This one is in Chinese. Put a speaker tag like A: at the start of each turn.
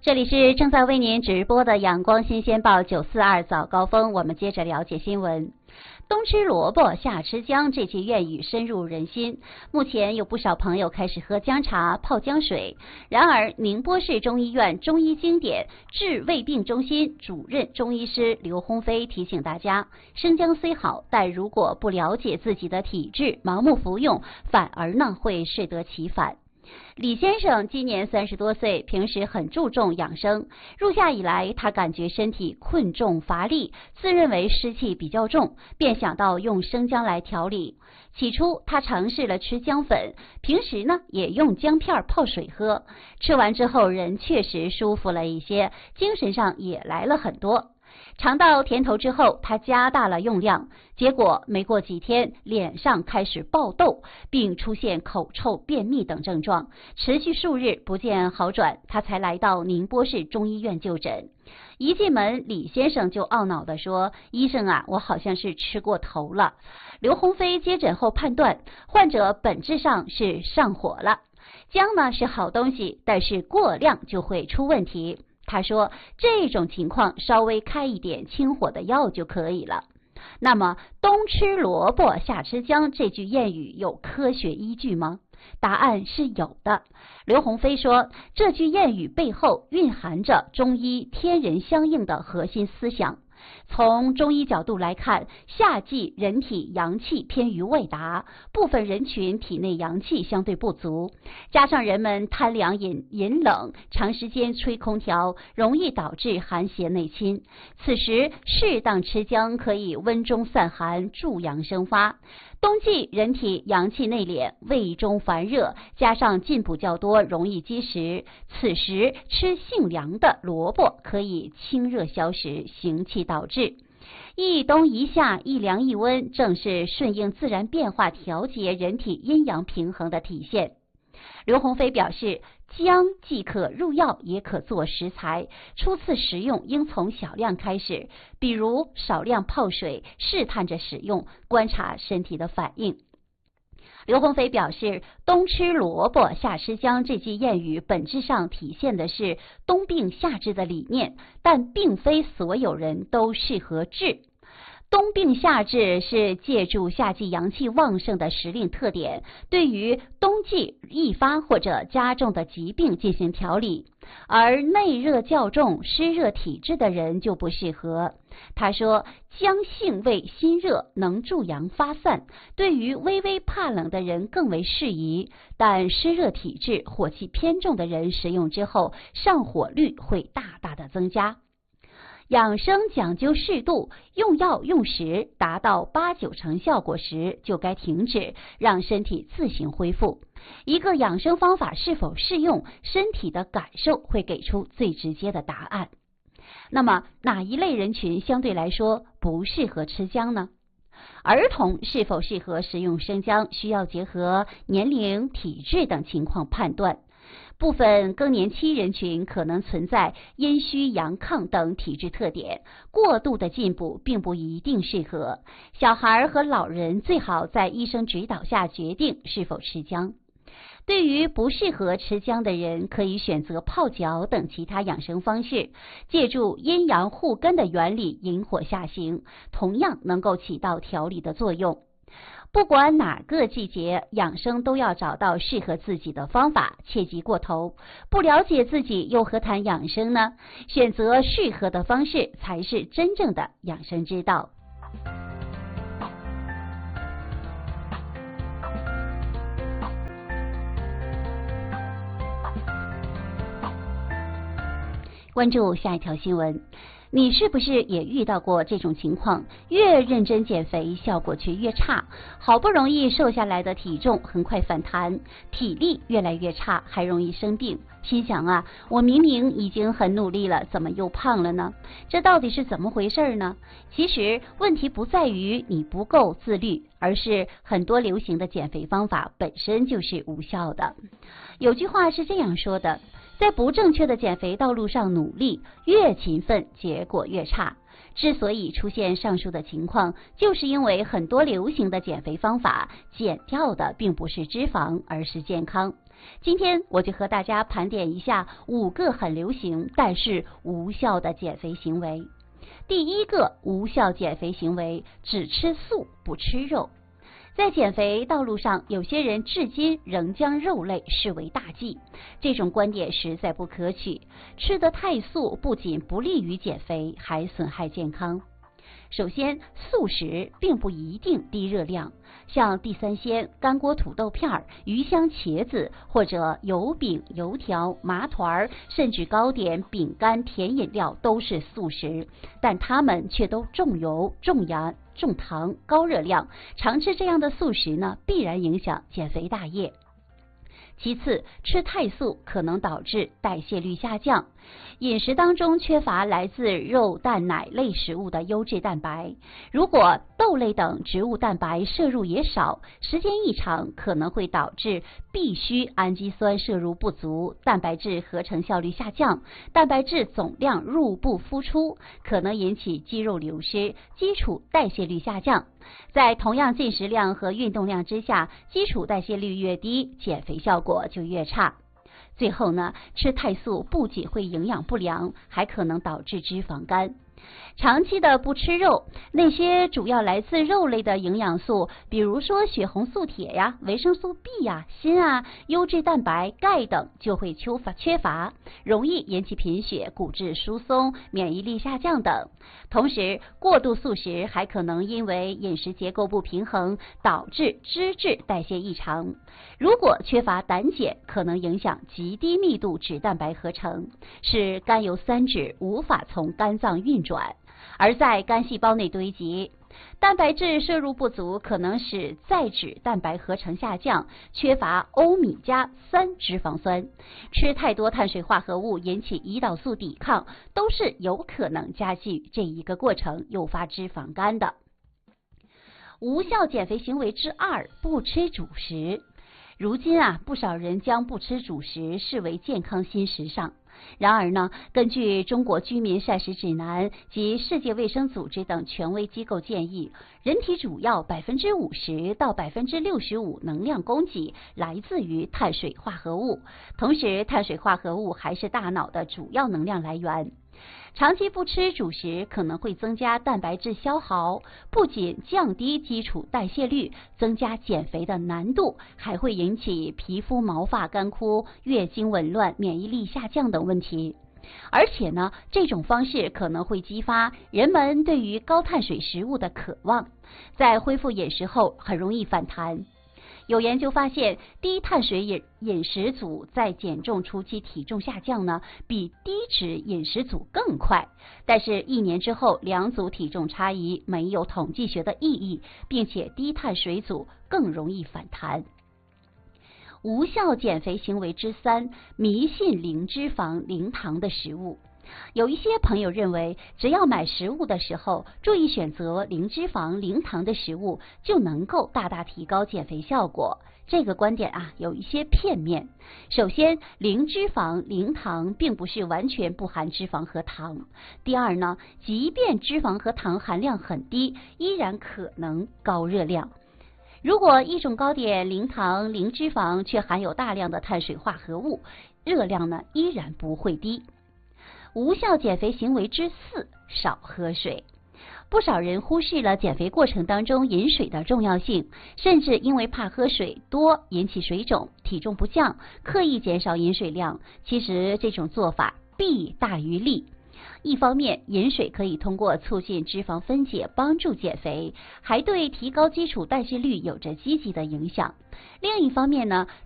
A: 这里是正在为您直播的阳光新鲜报942早高峰，我们接着了解新闻。冬吃萝卜夏吃姜这句谚语深入人心，目前有不少朋友开始喝姜茶泡姜水。然而宁波市中医院中医经典治胃病中心主任中医师刘鸿飞提醒大家，生姜虽好，但如果不了解自己的体质，盲目服用，反而会适得其反。李先生今年30多岁，平时很注重养生。入夏以来，他感觉身体困重乏力，自认为湿气比较重，便想到用生姜来调理。起初他尝试了吃姜粉，平时也用姜片泡水喝。吃完之后，人确实舒服了一些，精神上也来了很多。尝到甜头之后，他加大了用量，结果没过几天，脸上开始爆痘，并出现口臭、便秘等症状，持续数日不见好转，他才来到宁波市中医院就诊。一进门，李先生就懊恼地说：“医生啊，我好像是吃过头了。”刘鸿飞接诊后判断，患者本质上是上火了。姜是好东西，但是过量就会出问题。他说这种情况稍微开一点清火的药就可以了。那么冬吃萝卜夏吃姜这句谚语有科学依据吗？答案是有的。刘鸿飞说，这句谚语背后蕴含着中医天人相应的核心思想。从中医角度来看，夏季人体阳气偏于外达，部分人群体内阳气相对不足，加上人们贪凉饮冷，长时间吹空调，容易导致寒邪内侵。此时适当吃姜可以温中散寒，助阳生发。冬季人体阳气内敛，胃中烦热，加上进补较多，容易积食。此时吃性凉的萝卜可以清热消食，行气导滞。一冬一夏，一凉一温，正是顺应自然变化，调节人体阴阳平衡的体现。刘鸿飞表示，姜既可入药，也可做食材，初次食用应从小量开始，比如少量泡水，试探着使用，观察身体的反应。刘鸿飞表示，冬吃萝卜夏吃姜这句谚语本质上体现的是冬病夏治的理念，但并非所有人都适合治。冬病夏治是借助夏季阳气旺盛的时令特点，对于冬季易发或者加重的疾病进行调理，而内热较重、湿热体质的人就不适合。他说，姜性味辛热，能助阳发散，对于微微怕冷的人更为适宜，但湿热体质、火气偏重的人食用之后，上火率会大大的增加。养生讲究适度，用药用时达到8、9成效果时就该停止，让身体自行恢复。一个养生方法是否适用，身体的感受会给出最直接的答案。那么哪一类人群相对来说不适合吃姜呢？儿童是否适合食用生姜，需要结合年龄、体质等情况判断。部分更年期人群可能存在阴虚阳亢等体质特点，过度的进补并不一定适合。小孩和老人最好在医生指导下决定是否吃姜。对于不适合吃姜的人，可以选择泡脚等其他养生方式，借助阴阳互根的原理引火下行，同样能够起到调理的作用。不管哪个季节，养生都要找到适合自己的方法，切忌过头。不了解自己又何谈养生呢？选择适合的方式才是真正的养生之道。关注下一条新闻。你是不是也遇到过这种情况？越认真减肥，效果却越差，好不容易瘦下来的体重很快反弹，体力越来越差，还容易生病。心想啊，我明明已经很努力了，怎么又胖了呢？这到底是怎么回事呢？其实问题不在于你不够自律，而是很多流行的减肥方法本身就是无效的。有句话是这样说的，在不正确的减肥道路上努力，越勤奋结果越差。之所以出现上述的情况，就是因为很多流行的减肥方法减掉的并不是脂肪，而是健康。 今天我就和大家盘点一下5个很流行但是无效的减肥行为。第一个无效减肥行为，只吃素不吃肉。在减肥道路上，有些人至今仍将肉类视为大忌，这种观点实在不可取。吃得太素不仅不利于减肥，还损害健康。首先，素食并不一定低热量，像地三鲜、干锅土豆片、鱼香茄子或者油饼、油条、麻团，甚至糕点、饼干、甜饮料都是素食，但它们却都重油、重盐、重糖、高热量。常吃这样的素食呢，必然影响减肥大业。其次，吃太素可能导致代谢率下降，饮食当中缺乏来自肉、蛋、奶类食物的优质蛋白。如果豆类等植物蛋白摄入也少，时间一长可能会导致必需氨基酸摄入不足，蛋白质合成效率下降，蛋白质总量入不敷出，可能引起肌肉流失，基础代谢率下降。在同样进食量和运动量之下，基础代谢率越低，减肥效果就越差。最后呢，吃太素不仅会营养不良，还可能导致脂肪肝。长期的不吃肉，那些主要来自肉类的营养素，比如说血红素铁呀、维生素 B 呀、锌啊、优质蛋白、钙等就会缺乏，容易引起贫血、骨质疏松、免疫力下降等。同时，过度素食还可能因为饮食结构不平衡，导致脂质代谢异常。如果缺乏胆碱，可能影响极低密度脂蛋白合成，使甘油三酯无法从肝脏运转，而在肝细胞内堆积。蛋白质摄入不足可能使再脂蛋白合成下降，缺乏欧米伽3脂肪酸。吃太多碳水化合物引起胰岛素抵抗，都是有可能加剧这一个过程，诱发脂肪肝的。无效减肥行为之2，不吃主食。如今不少人将不吃主食视为健康新时尚。然而呢，根据中国居民膳食指南及世界卫生组织等权威机构建议，人体主要50%到65%能量供给来自于碳水化合物，同时碳水化合物还是大脑的主要能量来源。长期不吃主食可能会增加蛋白质消耗，不仅降低基础代谢率，增加减肥的难度，还会引起皮肤毛发干枯、月经紊乱、免疫力下降等问题。而且呢，这种方式可能会激发人们对于高碳水食物的渴望，在恢复饮食后很容易反弹。有研究发现，低碳水饮食组在减重初期体重下降呢，比低脂饮食组更快。但是1年之后，两组体重差异没有统计学的意义，并且低碳水组更容易反弹。无效减肥行为之3，迷信零脂肪、零糖的食物。有一些朋友认为，只要买食物的时候注意选择零脂肪、零糖的食物，就能够大大提高减肥效果。这个观点有一些片面。首先，零脂肪、零糖并不是完全不含脂肪和糖。第二呢，即便脂肪和糖含量很低，依然可能高热量。如果一种糕点零糖、零脂肪，却含有大量的碳水化合物，热量呢依然不会低。无效减肥行为之4，少喝水。不少人忽视了减肥过程当中饮水的重要性，甚至因为怕喝水多引起水肿、体重不降，刻意减少饮水量。其实这种做法弊大于利。一方面，饮水可以通过促进脂肪分解帮助减肥，还对提高基础代谢率有着积极的影响。另一方面呢，